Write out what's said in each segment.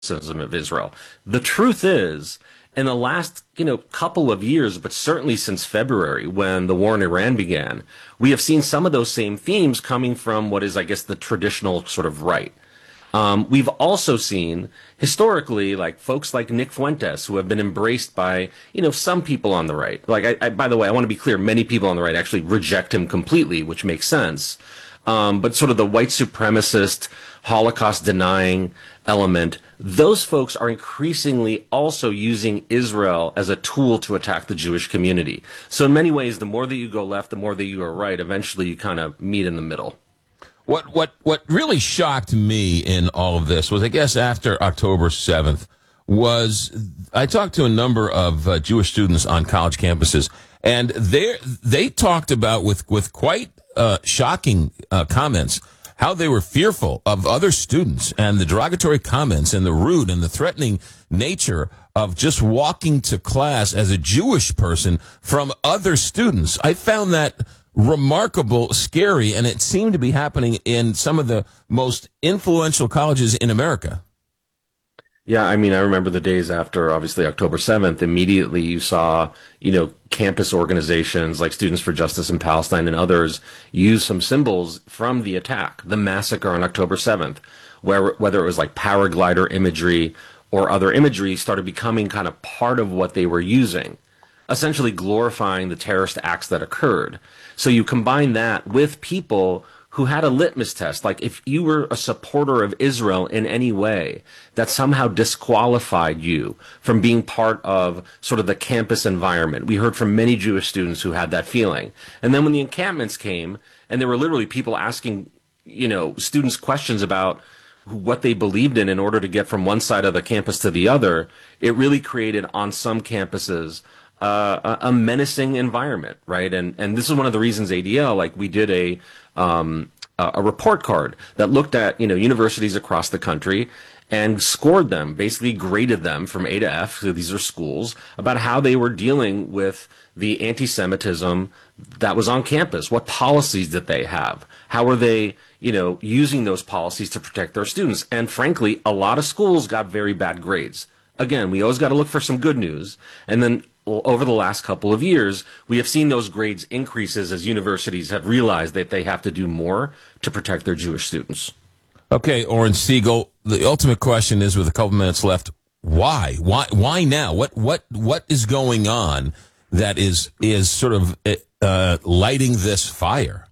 criticism of Israel. The truth is, in the last, couple of years, but certainly since February, when the war in Iran began, we have seen some of those same themes coming from what is, I guess, the traditional sort of right. We've also seen historically, like folks like Nick Fuentes, who have been embraced by, some people on the right. Like, by the way, I want to be clear, many people on the right actually reject him completely, which makes sense. But sort of the white supremacist, Holocaust denying element, those folks are increasingly also using Israel as a tool to attack the Jewish community. So in many ways, the more that you go left, the more that you go right, eventually you kind of meet in the middle. What really shocked me in all of this was, I guess, after October 7th, was I talked to a number of Jewish students on college campuses, and they talked about with quite shocking comments how they were fearful of other students and the derogatory comments and the rude and the threatening nature of just walking to class as a Jewish person from other students. I found that remarkable, scary, and it seemed to be happening in some of the most influential colleges in America. Yeah, I mean, I remember the days after, obviously, October 7th. Immediately you saw, campus organizations like Students for Justice in Palestine and others use some symbols from the attack, the massacre on October 7th, whether it was like paraglider imagery or other imagery started becoming kind of part of what they were using, essentially glorifying the terrorist acts that occurred. So you combine that with people who had a litmus test, like if you were a supporter of Israel in any way, that somehow disqualified you from being part of sort of the campus environment. We heard from many Jewish students who had that feeling. And then when the encampments came, and there were literally people asking, students questions about what they believed in order to get from one side of the campus to the other, it really created on some campuses a menacing environment, right? And this is one of the reasons ADL, like we did a report card that looked at, universities across the country and scored them, basically graded them from A to F, so these are schools, about how they were dealing with the anti-Semitism that was on campus. What policies did they have? How were they, using those policies to protect their students? And frankly, a lot of schools got very bad grades. Again, we always got to look for some good news. And then over the last couple of years, we have seen those grades increases as universities have realized that they have to do more to protect their Jewish students. Okay, Oren Siegel, the ultimate question is, with a couple minutes left, why? Why now? What is going on that is sort of lighting this fire?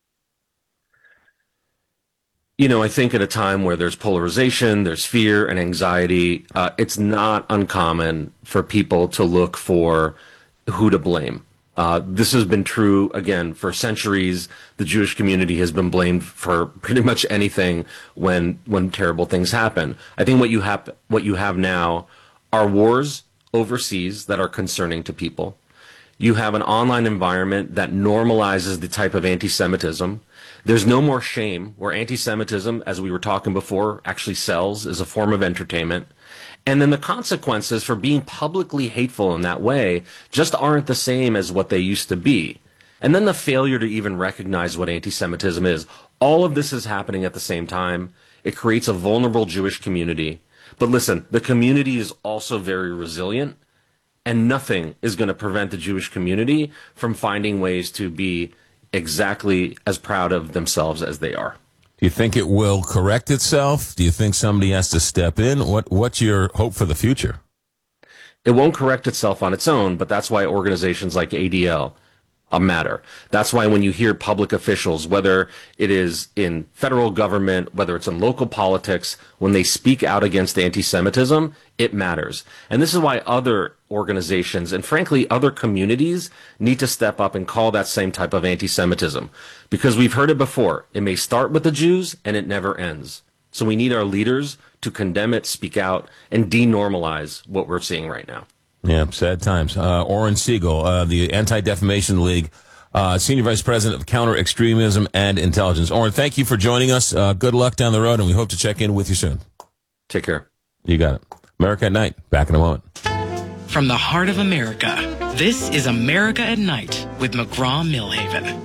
I think at a time where there's polarization, there's fear and anxiety, it's not uncommon for people to look for who to blame. This has been true, again, for centuries. The Jewish community has been blamed for pretty much anything when terrible things happen. I think what you have now are wars overseas that are concerning to people. You have an online environment that normalizes the type of anti-Semitism. There's no more shame, where anti-Semitism, as we were talking before, actually sells as a form of entertainment. And then the consequences for being publicly hateful in that way just aren't the same as what they used to be. And then the failure to even recognize what anti-Semitism is. All of this is happening at the same time. It creates a vulnerable Jewish community. But listen, the community is also very resilient, and nothing is going to prevent the Jewish community from finding ways to be exactly as proud of themselves as they are. Do you think it will correct itself? Do you think somebody has to step in? What's your hope for the future? It won't correct itself on its own, but that's why organizations like ADL matter. That's why when you hear public officials, whether it is in federal government, whether it's in local politics, when they speak out against anti-Semitism, it matters. And this is why other organizations and frankly other communities need to step up and call that same type of anti-Semitism. Because we've heard it before. It may start with the Jews and it never ends. So we need our leaders to condemn it, speak out, and denormalize what we're seeing right now. Yeah, sad times. Oren Siegel, the Anti-Defamation League, Senior Vice President of Counter-Extremism and Intelligence. Oren, thank you for joining us. Good luck down the road, and we hope to check in with you soon. Take care. You got it. America at Night. Back in a moment. From the heart of America, this is America at Night with McGraw-Milhaven.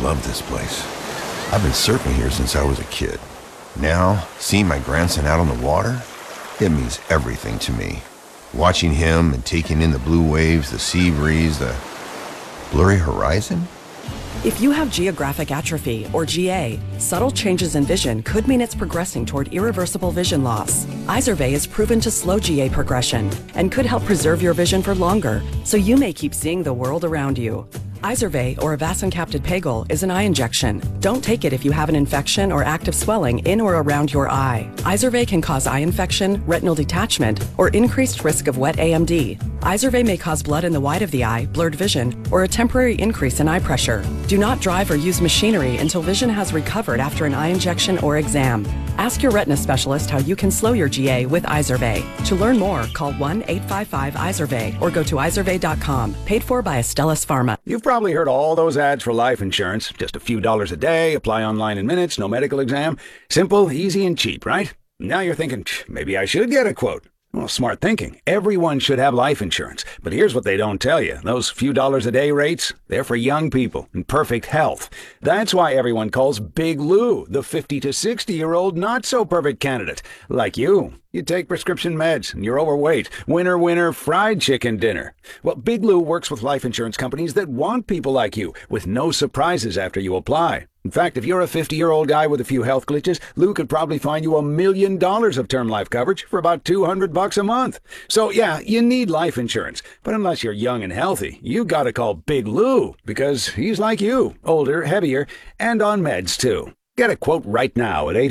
love this place. I've been surfing here since I was a kid. Now, seeing my grandson out on the water, it means everything to me. Watching him and taking in the blue waves, the sea breeze, the blurry horizon. If you have geographic atrophy, or GA, subtle changes in vision could mean it's progressing toward irreversible vision loss. Izervay is proven to slow GA progression and could help preserve your vision for longer, so you may keep seeing the world around you. Izervay, or avacincaptad pegol, is an eye injection. Don't take it if you have an infection or active swelling in or around your eye. Izervay can cause eye infection, retinal detachment, or increased risk of wet AMD. Izervay may cause blood in the white of the eye, blurred vision, or a temporary increase in eye pressure. Do not drive or use machinery until vision has recovered after an eye injection or exam. Ask your retina specialist how you can slow your GA with Izervay. To learn more, call 1-855-IZERVAY or go to izervay.com. Paid for by Astellas Pharma. You've probably heard all those ads for life insurance. Just a few dollars a day, apply online in minutes, no medical exam. Simple, easy, and cheap, right? Now you're thinking, maybe I should get a quote. Well, smart thinking. Everyone should have life insurance. But here's what they don't tell you. Those few dollars a day rates, they're for young people in perfect health. That's why everyone calls Big Lou the 50 to 60-year-old not-so-perfect candidate. Like you. You take prescription meds and you're overweight. Winner, winner, fried chicken dinner. Well, Big Lou works with life insurance companies that want people like you, with no surprises after you apply. In fact, if you're a 50-year-old guy with a few health glitches, Lou could probably find you $1 million of term life coverage for about $200 a month. So yeah, you need life insurance. But unless you're young and healthy, you gotta call Big Lou, because he's like you, older, heavier, and on meds too. Get a quote right now at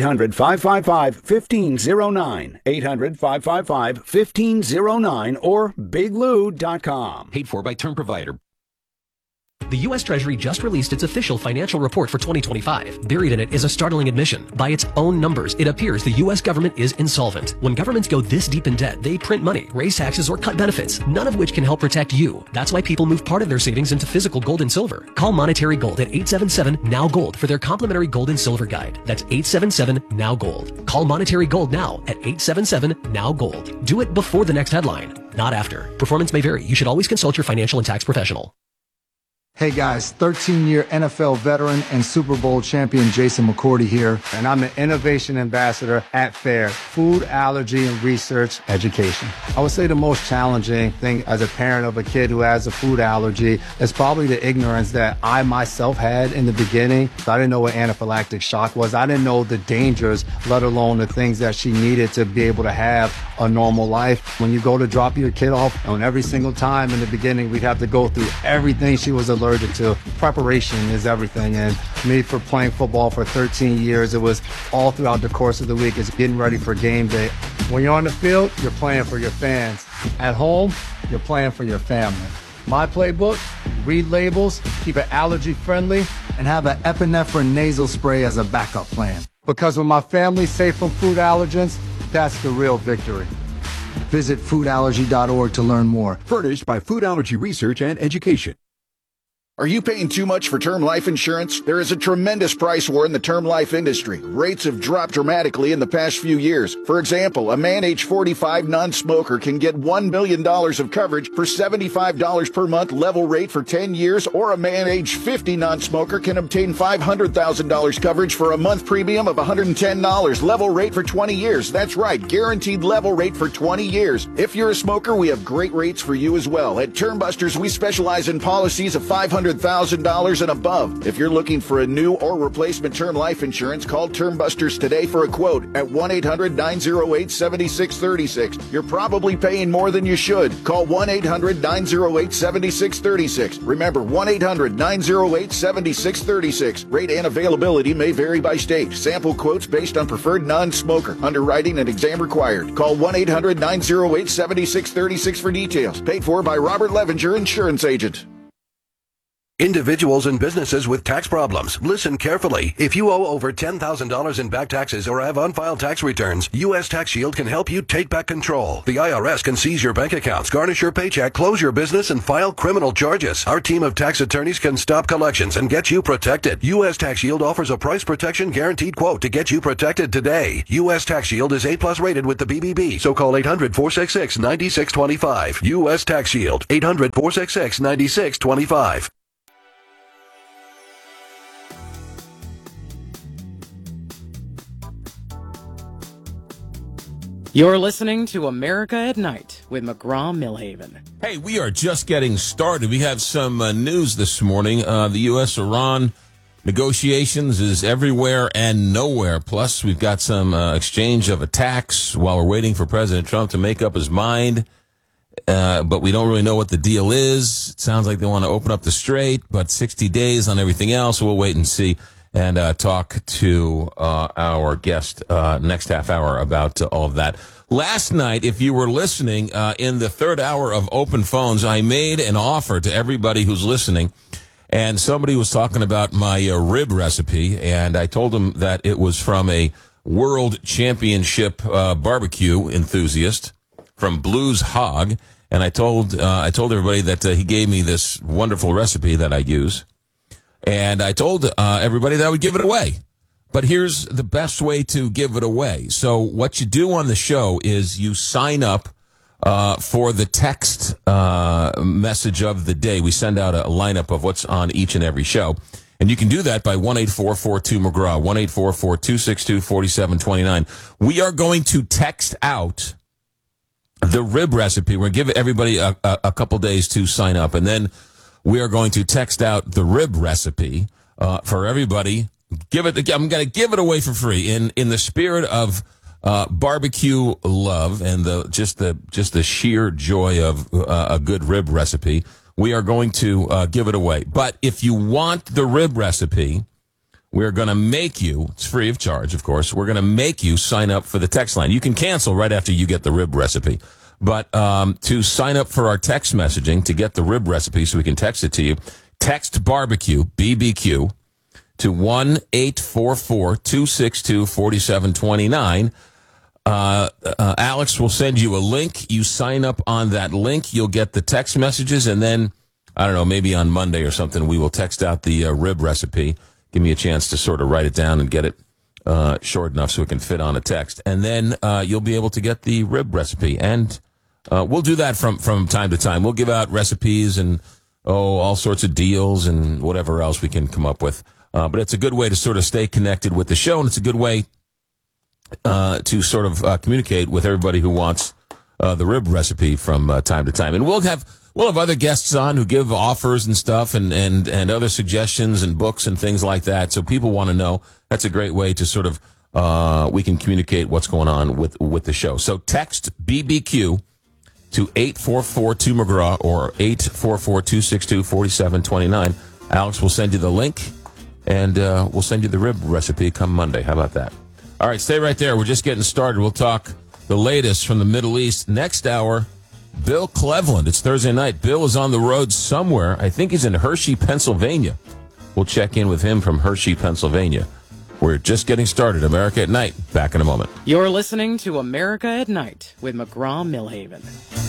800-555-1509, 800-555-1509, or biglou.com. Paid for by Term Provider. The U.S. Treasury just released its official financial report for 2025. Buried in it is a startling admission. By its own numbers, it appears the U.S. government is insolvent. When governments go this deep in debt, they print money, raise taxes, or cut benefits, none of which can help protect you. That's why people move part of their savings into physical gold and silver. Call Monetary Gold at 877-NOW-GOLD for their complimentary gold and silver guide. That's 877-NOW-GOLD. Call Monetary Gold now at 877-NOW-GOLD. Do it before the next headline, not after. Performance may vary. You should always consult your financial and tax professional. Hey guys, 13-year NFL veteran and Super Bowl champion Jason McCourty here, and I'm the Innovation Ambassador at FAIR, Food Allergy and Research Education. I would say the most challenging thing as a parent of a kid who has a food allergy is probably the ignorance that I myself had in the beginning. I didn't know what anaphylactic shock was. I didn't know the dangers, let alone the things that she needed to be able to have a normal life. When you go to drop your kid off, and every single time in the beginning, we'd have to go through everything she was allergic to. Preparation is everything, and me, for playing football for 13 years, it was all throughout the course of the week. It's getting ready for game day. When you're on the field, you're playing for your fans. At home, you're playing for your family. My playbook: read labels, keep it allergy friendly, and have an epinephrine nasal spray as a backup plan. Because when my family's safe from food allergens, that's the real victory. Visit foodallergy.org to learn more. Furnished by Food Allergy Research and Education. Are you paying too much for term life insurance? There is a tremendous price war in the term life industry. Rates have dropped dramatically in the past few years. For example, a man age 45 non-smoker can get $1 million of coverage for $75 per month level rate for 10 years, or a man age 50 non-smoker can obtain $500,000 coverage for a month premium of $110 level rate for 20 years. That's right, guaranteed level rate for 20 years. If you're a smoker, we have great rates for you as well. At Term Busters, we specialize in policies of $500,000 and above. If you're looking for a new or replacement term life insurance, call Term Busters today for a quote at 1-800-908-7636. You're probably paying more than you should. Call 1-800-908-7636. Remember, 1-800-908-7636. Rate and availability may vary by state. Sample quotes based on preferred non-smoker. Underwriting and exam required. Call 1-800-908-7636 for details. Paid for by Robert Levenger, Insurance Agent. Individuals and businesses with tax problems, listen carefully. If you owe over $10,000 in back taxes or have unfiled tax returns, U.S. Tax Shield can help you take back control. The IRS can seize your bank accounts, garnish your paycheck, close your business, and file criminal charges. Our team of tax attorneys can stop collections and get you protected. U.S. Tax Shield offers a price protection guaranteed quote to get you protected today. U.S. Tax Shield is A+ rated with the BBB, so call 800-466-9625. U.S. Tax Shield, 800-466-9625. You're listening to America at Night with McGraw-Milhaven. Hey, we are just getting started. We have some news this morning. The U.S.-Iran negotiations is everywhere and nowhere. Plus, we've got some exchange of attacks while we're waiting for President Trump to make up his mind. But we don't really know what the deal is. It sounds like they want to open up the strait, but 60 days on everything else. We'll wait and see and talk to our guest next half hour about all of that. Last night, if you were listening, in the third hour of Open Phones, I made an offer to everybody who's listening, and somebody was talking about my rib recipe, and I told them that it was from a World Championship barbecue enthusiast from Blues Hog, and I told everybody that he gave me this wonderful recipe that I use. And I told everybody that I would give it away. But here's the best way to give it away. So what you do on the show is you sign up for the text message of the day. We send out a lineup of what's on each and every show. And you can do that by 1-844-2-McGraw, 1-844-262-4729. We are going to text out the rib recipe. We're going to give everybody a couple days to sign up. And then we are going to text out the rib recipe for everybody. I'm going to give it away for free in the spirit of barbecue love and just the sheer joy of a good rib recipe. We are going to give it away. But if you want the rib recipe, we're going to make you, it's free of charge, of course, we're going to make you sign up for the text line. You can cancel right after you get the rib recipe. But to sign up for our text messaging, to get the rib recipe so we can text it to you, text barbecue, BBQ, to 1-844-262-4729. Alex will send you a link. You sign up on that link. You'll get the text messages. And then, I don't know, maybe on Monday or something, we will text out the rib recipe. Give me a chance to sort of write it down and get it short enough so it can fit on a text. And then you'll be able to get the rib recipe. And we'll do that from time to time. We'll give out recipes and all sorts of deals and whatever else we can come up with. But it's a good way to sort of stay connected with the show, and it's a good way to sort of communicate with everybody who wants the rib recipe from time to time. And we'll have other guests on who give offers and stuff and other suggestions and books and things like that. So people want to know. That's a great way to sort of we can communicate what's going on with the show. So text BBQ to 844-2-McGraw or 844-262-4729. Alex will send you the link, and we'll send you the rib recipe come Monday. How about that? All right, stay right there. We're just getting started. We'll talk the latest from the Middle East. Next hour, Bill Cleveland. It's Thursday night. Bill is on the road somewhere. I think he's in Hershey, Pennsylvania. We'll check in with him from Hershey, Pennsylvania. We're just getting started. America at Night. Back in a moment. You're listening to America at Night with McGraw-Milhaven.